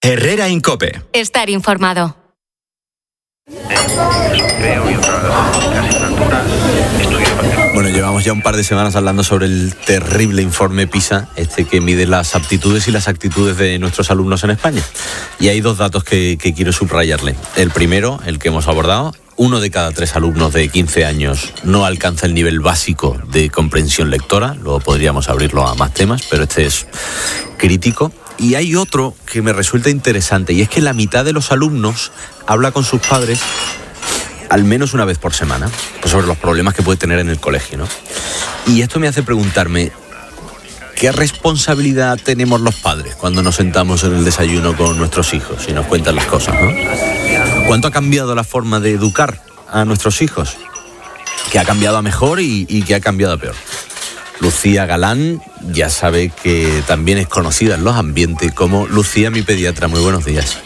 Herrera en COPE. Estar informado. Bueno, llevamos ya un par de semanas hablando sobre el terrible informe PISA, que mide las aptitudes y las actitudes de nuestros alumnos en España. Y hay dos datos que quiero subrayarle. El primero, el que hemos abordado: 1 de cada 3 alumnos de 15 años no alcanza el nivel básico de comprensión lectora. Luego podríamos abrirlo a más temas, pero este es crítico. Y hay otro que me resulta interesante, y es que la mitad de los alumnos habla con sus padres al menos una vez por semana, pues sobre los problemas que puede tener en el colegio, ¿no? Y esto me hace preguntarme, ¿qué responsabilidad tenemos los padres cuando nos sentamos en el desayuno con nuestros hijos y nos cuentan las cosas, ¿no? ¿Cuánto ha cambiado la forma de educar a nuestros hijos? ¿Qué ha cambiado a mejor y qué ha cambiado a peor? Lucía Galán ya sabe que también es conocida en los ambientes como Lucía, mi pediatra. Muy buenos días.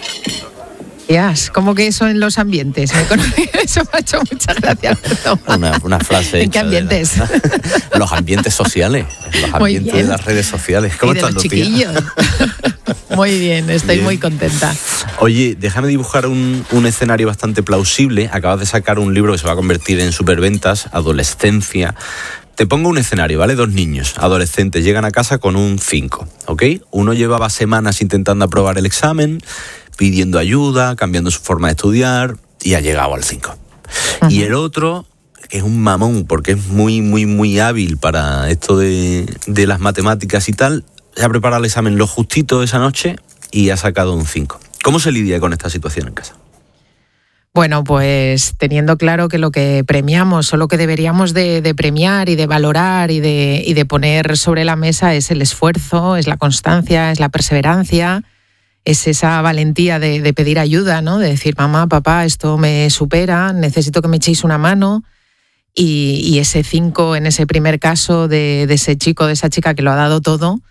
¿Cómo que eso en los ambientes? Eso me ha hecho mucha gracia, Alberto. Una frase. ¿En qué ambientes? Los ambientes sociales, los ambientes de las redes sociales. ¿Cómo estás, Lucía? Chiquillos. Muy bien, estoy muy contenta. Oye, déjame dibujar un escenario bastante plausible. Acabas de sacar un libro que se va a convertir en superventas, Adolescencia. Te pongo un escenario, ¿vale? 2 niños, adolescentes, llegan a casa con un 5, ¿ok? Uno llevaba semanas intentando aprobar el examen, pidiendo ayuda, cambiando su forma de estudiar, y ha llegado al 5. Uh-huh. Y el otro, que es un mamón, porque es muy, muy, muy hábil para esto de las matemáticas y tal, se ha preparado el examen lo justito esa noche y ha sacado un 5. ¿Cómo se lidia con esta situación en casa? Bueno, pues teniendo claro que lo que premiamos o lo que deberíamos de premiar y de valorar y de poner sobre la mesa es el esfuerzo, es la constancia, es la perseverancia, es esa valentía de pedir ayuda, ¿no? De decir, mamá, papá, esto me supera, necesito que me echéis una mano. Y ese 5 en ese primer caso de ese chico, de esa chica que lo ha dado todo,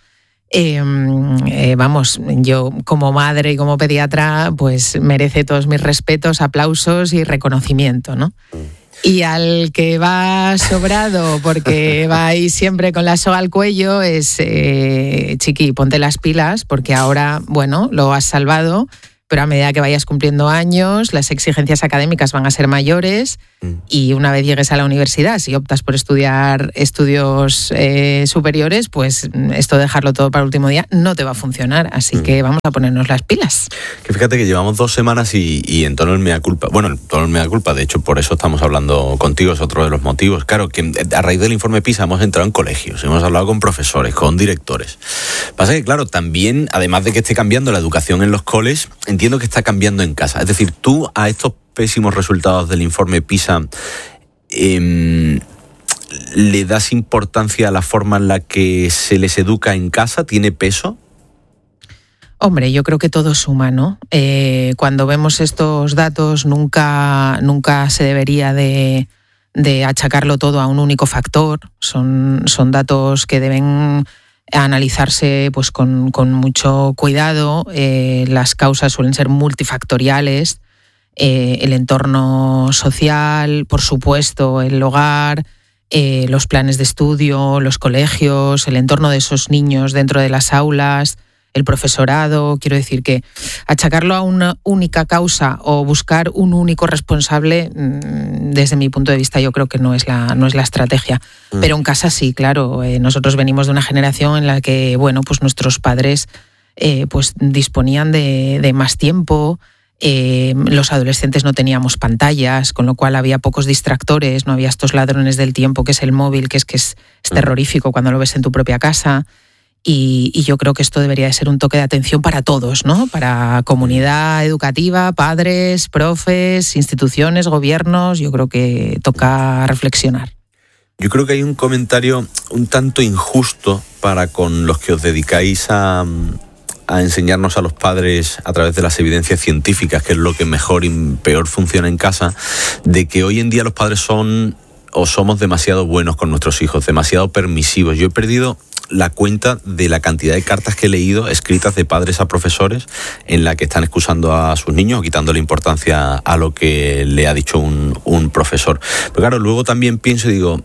vamos, yo como madre y como pediatra pues merece todos mis respetos, aplausos y reconocimiento, ¿no? Y al que va sobrado porque va ahí siempre con la soga al cuello es chiqui, ponte las pilas porque ahora, bueno, lo has salvado, pero a medida que vayas cumpliendo años, las exigencias académicas van a ser mayores y una vez llegues a la universidad, si optas por estudiar estudios superiores, pues esto de dejarlo todo para el último día no te va a funcionar. Así que vamos a ponernos las pilas. Que fíjate que llevamos 2 semanas y en tono del mea culpa. Bueno, en tono del mea culpa, de hecho, por eso estamos hablando contigo, es otro de los motivos. Claro, que a raíz del informe PISA hemos entrado en colegios, hemos hablado con profesores, con directores. Pasa que, claro, también, además de que esté cambiando la educación en los coles, entiendo que está cambiando en casa. Es decir, tú a estos pésimos resultados del informe PISA ¿le das importancia a la forma en la que se les educa en casa? ¿Tiene peso? Hombre, yo creo que todo suma, ¿no? Cuando vemos estos datos nunca se debería de achacarlo todo a un único factor. Son datos que deben analizarse pues con mucho cuidado. Las causas suelen ser multifactoriales. El entorno social, por supuesto, el hogar, los planes de estudio, los colegios, el entorno de esos niños dentro de las aulas, el profesorado. Quiero decir que achacarlo a una única causa o buscar un único responsable, desde mi punto de vista, yo creo que no es la estrategia. Pero en casa sí, claro. Nosotros venimos de una generación en la que, bueno, pues nuestros padres pues disponían de más tiempo. Los adolescentes no teníamos pantallas, con lo cual había pocos distractores, no había estos ladrones del tiempo que es el móvil, que es terrorífico cuando lo ves en tu propia casa. Y yo creo que esto debería de ser un toque de atención para todos, ¿no? Para comunidad educativa, padres, profes, instituciones, gobiernos. Yo creo que toca reflexionar. Yo creo que hay un comentario un tanto injusto para con los que os dedicáis a enseñarnos a los padres a través de las evidencias científicas, que es lo que mejor y peor funciona en casa, de que hoy en día los padres somos demasiado buenos con nuestros hijos, demasiado permisivos. Yo he perdido la cuenta de la cantidad de cartas que he leído escritas de padres a profesores en la que están excusando a sus niños o quitándole importancia a lo que le ha dicho un profesor. Pero claro, luego también pienso y digo,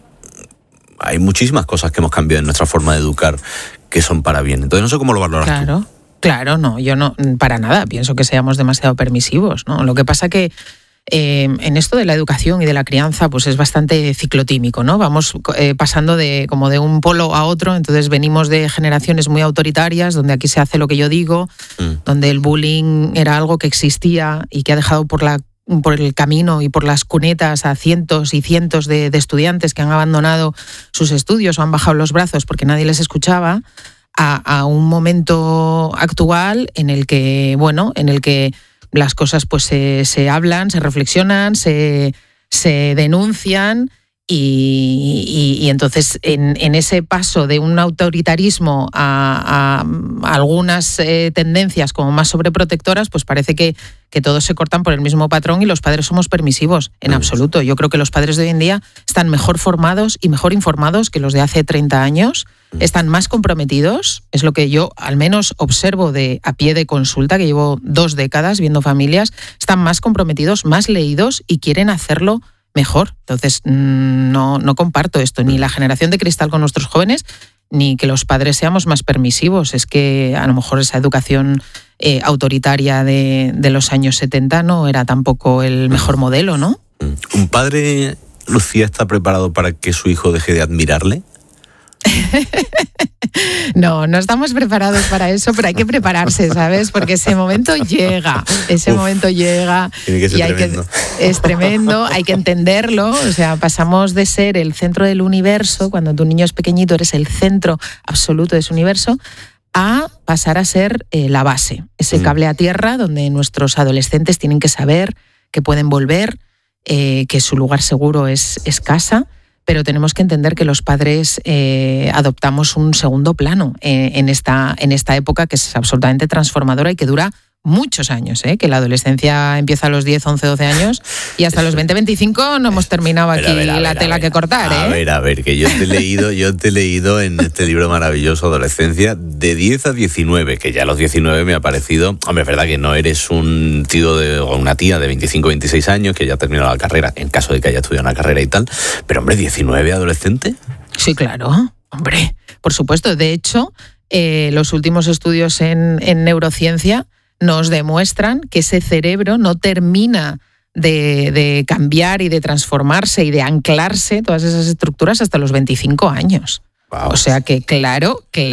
hay muchísimas cosas que hemos cambiado en nuestra forma de educar que son para bien. Entonces no sé cómo lo valoras. Claro. Tú. Claro, no, yo no, para nada, pienso que seamos demasiado permisivos, ¿no? Lo que pasa que en esto de la educación y de la crianza, pues es bastante ciclotímico, ¿no? Vamos pasando como de un polo a otro, entonces venimos de generaciones muy autoritarias, donde aquí se hace lo que yo digo, donde el bullying era algo que existía y que ha dejado por el camino y por las cunetas a cientos y cientos de estudiantes que han abandonado sus estudios o han bajado los brazos porque nadie les escuchaba, a un momento actual en el que las cosas pues se hablan, se reflexionan, se denuncian y entonces en ese paso de un autoritarismo a algunas tendencias como más sobreprotectoras, pues parece que todos se cortan por el mismo patrón y los padres somos permisivos. En absoluto. Yo creo que los padres de hoy en día están mejor formados y mejor informados que los de hace 30 años. Están más comprometidos, es lo que yo al menos observo a pie de consulta, que llevo 2 décadas viendo familias, están más comprometidos, más leídos y quieren hacerlo mejor. Entonces no comparto esto, ni la generación de cristal con nuestros jóvenes, ni que los padres seamos más permisivos. Es que a lo mejor esa educación autoritaria de los años 70 no era tampoco el mejor modelo, ¿no? ¿Un padre, Lucía, está preparado para que su hijo deje de admirarle? No estamos preparados para eso, pero hay que prepararse, ¿sabes? Porque ese momento llega, tiene que ser tremendo. Es tremendo, hay que entenderlo. O sea, pasamos de ser el centro del universo, cuando tu niño es pequeñito eres el centro absoluto de su universo, a pasar a ser la base, ese cable a tierra donde nuestros adolescentes tienen que saber que pueden volver, que su lugar seguro es casa. Pero tenemos que entender que los padres adoptamos un segundo plano en esta época que es absolutamente transformadora y que dura muchos años, que la adolescencia empieza a los 10, 11, 12 años y hasta los 20, 25 no hemos terminado aquí la tela que cortar. A ver, que yo te he leído en este libro maravilloso, Adolescencia, de 10 a 19, que ya a los 19 me ha parecido, hombre, es verdad que no eres un tío o una tía de 25, 26 años que ya ha terminado la carrera, en caso de que haya estudiado una carrera y tal, pero hombre, 19 adolescente. Sí, claro, hombre, por supuesto. De hecho, los últimos estudios en neurociencia nos demuestran que ese cerebro no termina de cambiar y de transformarse y de anclarse todas esas estructuras hasta los 25 años. Wow. O sea que claro que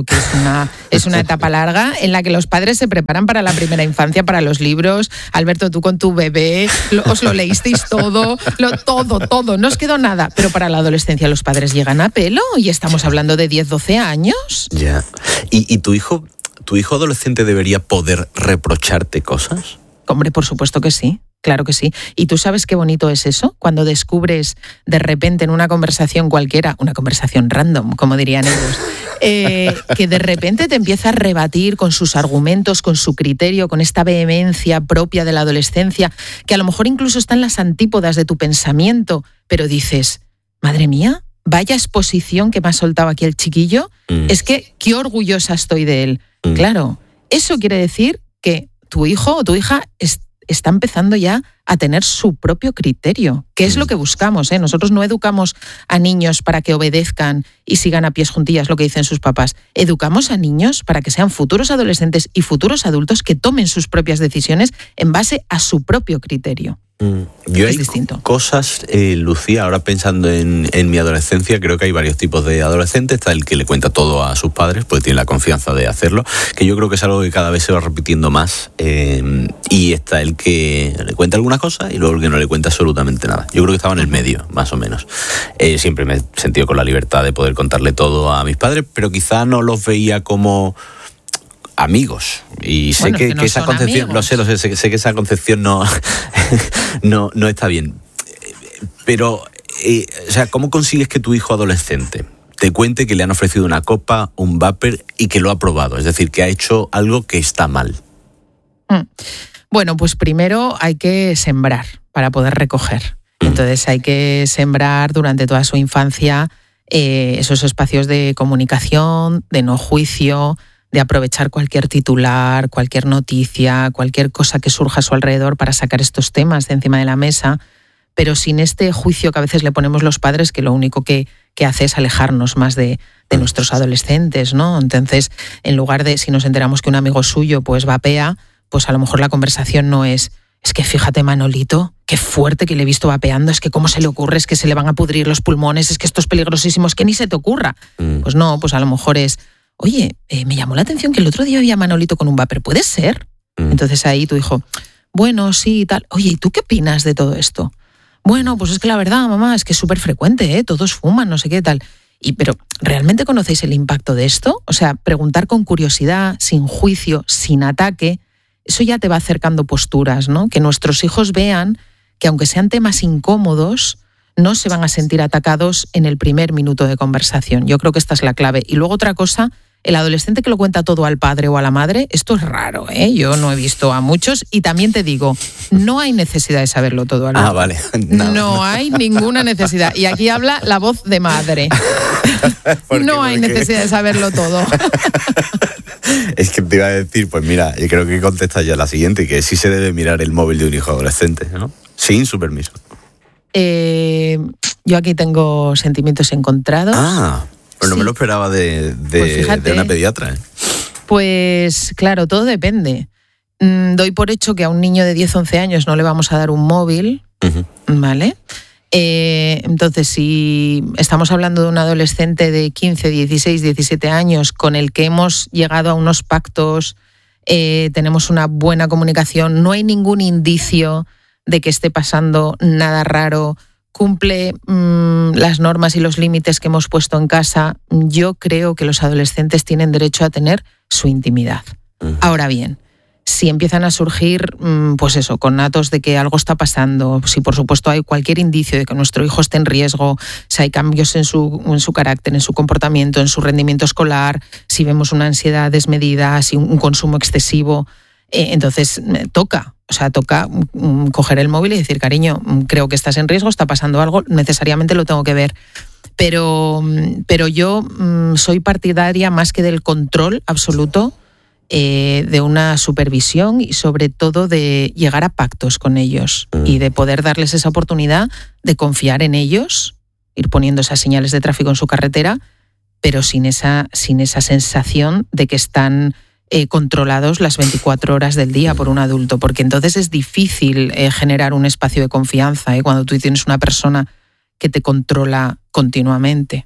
es una etapa larga en la que los padres se preparan para la primera infancia, para los libros. Alberto, tú con tu bebé, os lo leísteis todo, no os quedó nada. Pero para la adolescencia los padres llegan a pelo y estamos hablando de 10, 12 años. Ya. ¿Y tu hijo adolescente debería poder reprocharte cosas? Hombre, por supuesto que sí, claro que sí. ¿Y tú sabes qué bonito es eso? Cuando descubres de repente en una conversación cualquiera, una conversación random, como dirían ellos, que de repente te empieza a rebatir con sus argumentos, con su criterio, con esta vehemencia propia de la adolescencia, que a lo mejor incluso está en las antípodas de tu pensamiento, pero dices, madre mía, vaya exposición que me ha soltado aquí el chiquillo, es que qué orgullosa estoy de él. Claro, eso quiere decir que tu hijo o tu hija está empezando ya a tener su propio criterio, que es lo que buscamos, ¿eh? Nosotros no educamos a niños para que obedezcan y sigan a pies juntillas lo que dicen sus papás. Educamos a niños para que sean futuros adolescentes y futuros adultos que tomen sus propias decisiones en base a su propio criterio. Yo es hay distinto. Cosas, Lucía, ahora pensando en mi adolescencia, creo que hay varios tipos de adolescentes. Está el que le cuenta todo a sus padres, pues tiene la confianza de hacerlo, que yo creo que es algo que cada vez se va repitiendo más, y está el que le cuenta alguna cosa y luego el que no le cuenta absolutamente nada. Yo creo que estaba en el medio, más o menos. Siempre me he sentido con la libertad de poder contarle todo a mis padres, pero quizá no los veía como amigos, y sé que esa concepción, amigos. Sé que esa concepción no está bien, pero o sea, ¿cómo consigues que tu hijo adolescente te cuente que le han ofrecido una copa, un vapor y que lo ha probado? Es decir, que ha hecho algo que está mal. Bueno, pues primero hay que sembrar para poder recoger. Entonces hay que sembrar durante toda su infancia esos espacios de comunicación, de no juicio, de aprovechar cualquier titular, cualquier noticia, cualquier cosa que surja a su alrededor para sacar estos temas de encima de la mesa, pero sin este juicio que a veces le ponemos los padres, que lo único que que hace es alejarnos más de nuestros adolescentes, ¿no? Entonces, en lugar de, si nos enteramos que un amigo suyo pues vapea, pues a lo mejor la conversación no es que fíjate Manolito, qué fuerte que le he visto vapeando, es que cómo se le ocurre, es que se le van a pudrir los pulmones, es que esto es peligrosísimo, es que ni se te ocurra. Pues no, pues a lo mejor es, oye, me llamó la atención que el otro día había Manolito con un vapor, ¿puede ser? Entonces ahí tu hijo, bueno, sí, y tal. Oye, ¿y tú qué opinas de todo esto? Bueno, pues es que la verdad, mamá, es que es súper frecuente, todos fuman, no sé qué tal. Pero, ¿realmente conocéis el impacto de esto? O sea, preguntar con curiosidad, sin juicio, sin ataque, eso ya te va acercando posturas, ¿no? Que nuestros hijos vean que aunque sean temas incómodos, no se van a sentir atacados en el primer minuto de conversación. Yo creo que esta es la clave. Y luego otra cosa, el adolescente que lo cuenta todo al padre o a la madre, esto es raro, ¿eh? Yo no he visto a muchos y también te digo, no hay necesidad de saberlo todo al padre. Vale. No hay ninguna necesidad. Y aquí habla la voz de madre. No hay necesidad de saberlo todo. Es que te iba a decir, pues mira, yo creo que contestas ya la siguiente, que sí se debe mirar el móvil de un hijo adolescente, ¿no? Sin su permiso. Yo aquí tengo sentimientos encontrados. Pues no me lo esperaba de una pediatra. Pues claro, todo depende. Doy por hecho que a un niño de 10, 11 años no le vamos a dar un móvil, ¿vale? Entonces, si estamos hablando de un adolescente de 15, 16, 17 años con el que hemos llegado a unos pactos, tenemos una buena comunicación, no hay ningún indicio de que esté pasando nada raro, cumple las normas y los límites que hemos puesto en casa, yo creo que los adolescentes tienen derecho a tener su intimidad. Ahora bien, si empiezan a surgir, pues eso, conatos de que algo está pasando, si por supuesto hay cualquier indicio de que nuestro hijo esté en riesgo, si hay cambios en su carácter, en su comportamiento, en su rendimiento escolar, si vemos una ansiedad desmedida, si un consumo excesivo, entonces toca coger el móvil y decir, cariño, creo que estás en riesgo, está pasando algo, necesariamente lo tengo que ver. Pero yo soy partidaria más que del control absoluto, de una supervisión y sobre todo de llegar a pactos con ellos y de poder darles esa oportunidad de confiar en ellos, ir poniendo esas señales de tráfico en su carretera, pero sin esa sensación de que están controlados las 24 horas del día por un adulto, porque entonces es difícil generar un espacio de confianza cuando tú tienes una persona que te controla continuamente.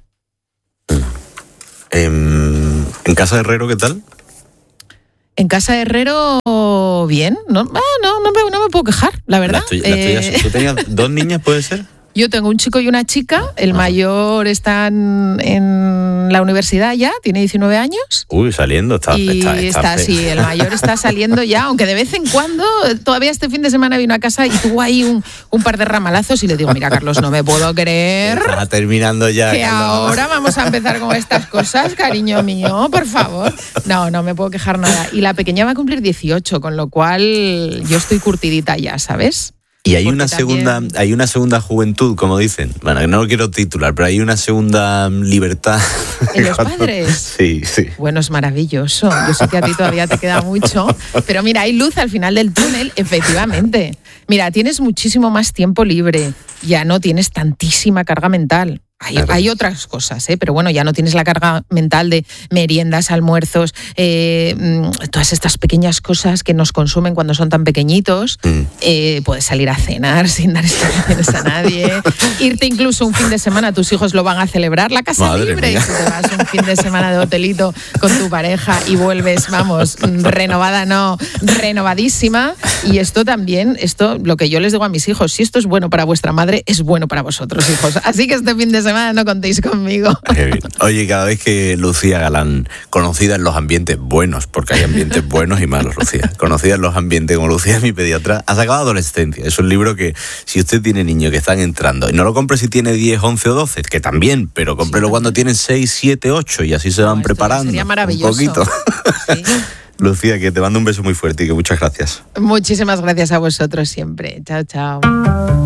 ¿En casa de Herrero qué tal? En casa de Herrero, bien. No me puedo quejar, la verdad. Las tuyas, ¿tú tenías 2 niñas, puede ser? Yo tengo un chico y una chica. El mayor está en la universidad ya, tiene 19 años. Uy, saliendo. Está sí, el mayor está saliendo ya, aunque de vez en cuando, todavía este fin de semana vino a casa y tuvo ahí un par de ramalazos y le digo, mira, Carlos, no me puedo creer. Está terminando ya, que Carlos. Ahora vamos a empezar con estas cosas, cariño mío, por favor. No me puedo quejar nada. Y la pequeña va a cumplir 18, con lo cual yo estoy curtidita ya, ¿sabes? Y hay una segunda juventud, como dicen. Bueno, no lo quiero titular, pero hay una segunda libertad. ¿En los padres? Sí. Bueno, es maravilloso. Yo sé que a ti todavía te queda mucho. Pero mira, hay luz al final del túnel, efectivamente. Mira, tienes muchísimo más tiempo libre. Ya no tienes tantísima carga mental. Hay otras cosas, pero bueno, ya no tienes la carga mental de meriendas, almuerzos, todas estas pequeñas cosas que nos consumen cuando son tan pequeñitos. Puedes salir a cenar sin dar explicaciones a nadie, irte incluso un fin de semana, tus hijos lo van a celebrar, la casa Madre libre, mía. y te vas un fin de semana de hotelito con tu pareja y vuelves, vamos, renovadísima. Y esto también, lo que yo les digo a mis hijos, si esto es bueno para vuestra madre, es bueno para vosotros, hijos. Así que este fin de semana no contéis conmigo. Oye, cada vez que Lucía Galán, conocida en los ambientes buenos, porque hay ambientes buenos y malos, Lucía, conocida en los ambientes como Lucía, mi pediatra, ha sacado Adolescencia. Es un libro que, si usted tiene niños que están entrando, y no lo compre si tiene 10, 11 o 12, que también, pero cómprelo cuando tienen 6, 7, 8 y así se van preparando sería maravilloso. un poquito. Sí. Lucía, que te mando un beso muy fuerte y que muchas gracias. Muchísimas gracias a vosotros siempre. Chao, chao.